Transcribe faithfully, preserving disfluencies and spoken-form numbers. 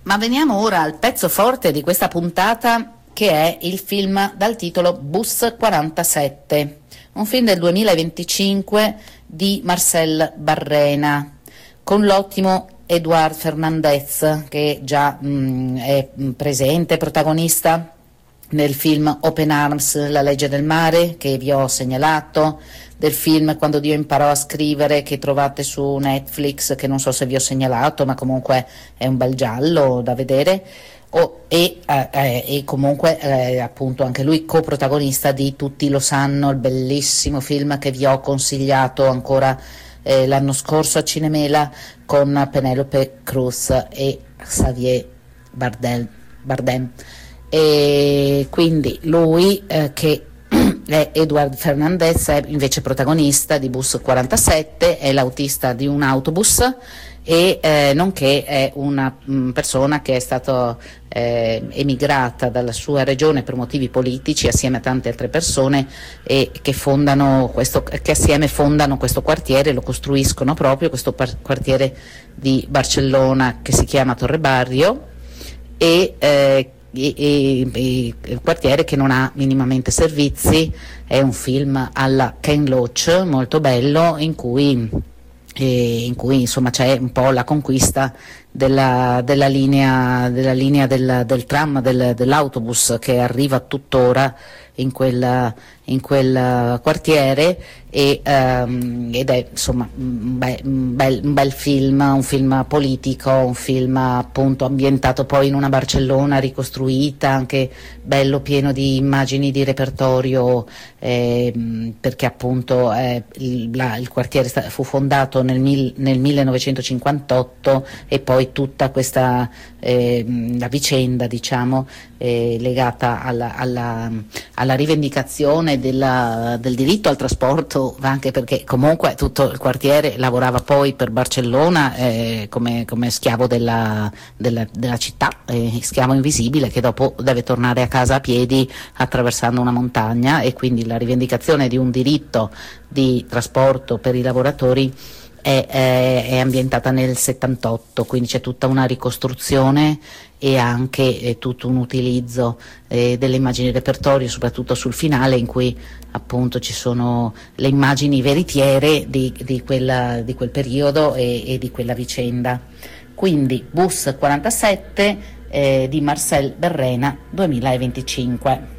Ma veniamo ora al pezzo forte di questa puntata, che è il film dal titolo Bus quarantasette, un film del duemilaventicinque di Marcel Barrena, con l'ottimo Eduard Fernandez, che già mh, è presente, protagonista nel film Open Arms, La legge del mare, che vi ho segnalato, del film Quando Dio imparò a scrivere, che trovate su Netflix, che non so se vi ho segnalato, ma comunque è un bel giallo da vedere, o, e, eh, eh, e comunque eh, appunto anche lui coprotagonista di Tutti lo sanno, il bellissimo film che vi ho consigliato ancora eh, l'anno scorso a Cinemela, con Penelope Cruz e Xavier Bardel, Bardem. E quindi lui eh, che è Eduard Fernandez, è invece protagonista di Bus quarantasette, è l'autista di un autobus e eh, nonché è una mh, persona che è stata eh, emigrata dalla sua regione per motivi politici assieme a tante altre persone, e che fondano questo, che assieme fondano questo quartiere, lo costruiscono proprio, questo par- quartiere di Barcellona che si chiama Torre Barrio, e eh, E, e, e il quartiere che non ha minimamente servizi. È un film alla Ken Loach molto bello, in cui, eh, in cui insomma c'è un po' la conquista della, della linea, della linea del, del tram, del, dell'autobus, che arriva tuttora in quel, in quel quartiere, e, um, ed è insomma un bel, un, bel, un bel film, un film politico, un film appunto ambientato poi in una Barcellona ricostruita, anche bello, pieno di immagini di repertorio, eh, perché appunto eh, il, la, il quartiere sta, fu fondato nel, mil, nel millenovecentocinquantotto, e poi tutta questa eh, la vicenda, diciamo, eh, legata alla, alla, alla rivendicazione della, del diritto al trasporto, anche perché comunque tutto il quartiere lavorava poi per Barcellona eh, come, come schiavo della, della, della città, eh, schiavo invisibile che dopo deve tornare a casa a piedi attraversando una montagna, e quindi la rivendicazione di un diritto di trasporto per i lavoratori È, è, è ambientata nel settantotto, quindi c'è tutta una ricostruzione e anche eh, tutto un utilizzo eh, delle immagini repertorio, soprattutto sul finale, in cui appunto ci sono le immagini veritiere di, di, quella, di quel periodo e, e di quella vicenda. Quindi Bus quarantasette eh, di Marcel Barrena duemilaventicinque.